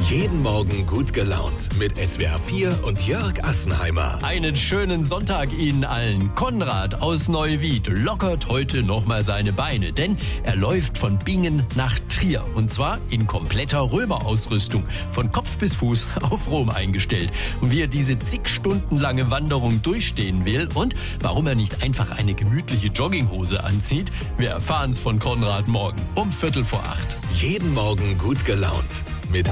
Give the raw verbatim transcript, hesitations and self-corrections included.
Jeden Morgen gut gelaunt mit S W R vier und Jörg Assenheimer. Einen schönen Sonntag Ihnen allen. Konrad aus Neuwied lockert heute nochmal seine Beine, denn er läuft von Bingen nach Trier. Und zwar in kompletter Römerausrüstung, von Kopf bis Fuß auf Rom eingestellt. Und wie er diese zig Stunden lange Wanderung durchstehen will und warum er nicht einfach eine gemütliche Jogginghose anzieht, wir erfahren's von Konrad morgen um Viertel vor acht. Jeden Morgen gut gelaunt mit